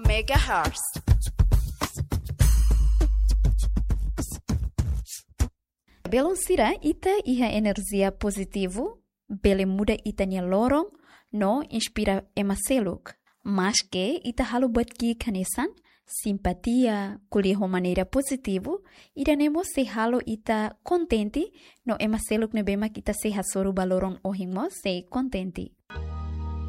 MHz. Belum sira ita iha energia positivo, bele muda itanya lorong, no inspira emaseluk. Mas que ita halu buat ki kanesan, simpatia, kuliho maneira positivo, iranemo se halo ita contenti, no emaseluk nebemak ita se hasoru balorong ohimo se contenti.